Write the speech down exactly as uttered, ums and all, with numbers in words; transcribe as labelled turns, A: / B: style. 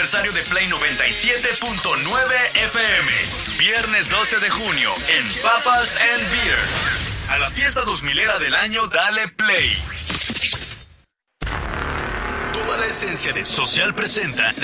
A: aniversario de Play noventa y siete punto nueve F M. Viernes doce de junio en Papas and Beer. A la fiesta dos milera del año, dale play. Toda la esencia de Social presenta la